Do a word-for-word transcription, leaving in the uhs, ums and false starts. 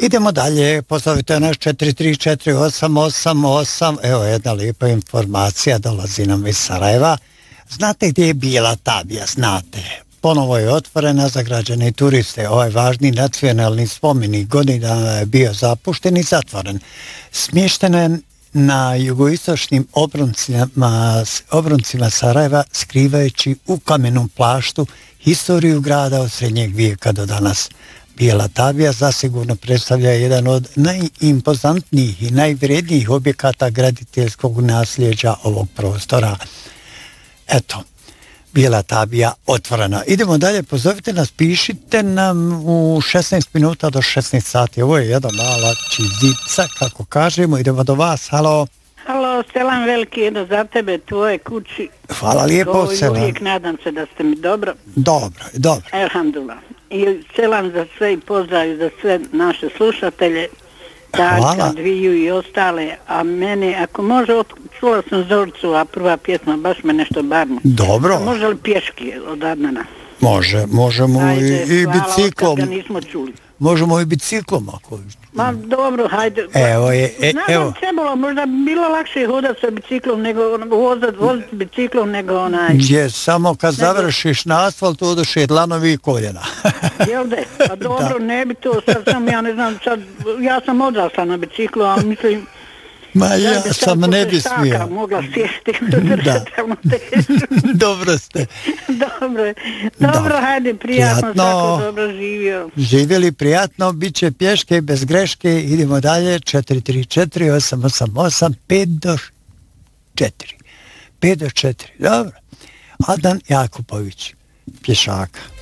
Idemo dalje, pozovite nas četiri tri četiri osam osam osam, evo jedna lijepa informacija, dolazi nam iz Sarajeva. Znate gdje je bila Tabija, znate? Ponovo je otvorena za građane i turiste. Ovaj važni nacionalni spomenik godinama je bio zapušten i zatvoren. Smještena je na jugoistočnim obroncima, obroncima Sarajeva, skrivajući u kamenom plaštu historiju grada od srednjeg vijeka do danas. Bijela Tabija zasigurno predstavlja jedan od najimpozantnijih i najvrednijih objekata graditeljskog nasljeđa ovog prostora. Eto, Bijela Tabija otvorena. Idemo dalje, pozovite nas, pišite nam u šesnaest minuta do šesnaest sati. Ovo je jedna mala čizica, kako kažemo. Idemo do vas, halo. Halo, selam veliki, jedno za tebe, tvoje kući. Hvala lijepo, selam. Uvijek nadam se da ste mi dobro. Dobro, dobro. Elhamdulillah. I selam za sve i pozdrav za sve naše slušatelje. Dačka, Dviju i ostale. A mene, ako može, čula sam Zoricu, a prva pjesma baš me nešto barno. Dobro. A može li pješki od Adnana? Može, možemo. Ajde, i, i hvala, biciklom. Ga nismo čuli. Možemo i biciklom ako... Ma dobro, hajde. Evo je, e, Znam evo. da trebalo, možda bilo lakše hodati sa biciklom nego vozati, voziti biciklom nego onaj. Je, samo kad nego... završiš na asfaltu odoše dlanovi i koljena. Jel de? Pa dobro, ne bi to, sad sam, ja ne znam, sad, ja sam odrasla na biciklu, ali mislim... Ma ja bi sam ne bi smio. Mogla sjesti, da. Dobro ste. Dobro, dobro, hajde, prijatno, prijatno, tako dobro živio. Živjeli prijatno, bit će pješke bez greške, idemo dalje, četiri tri četiri osam osam osam pet do četiri. pet do četiri, dobro. Adnan Jakupović, pješaka.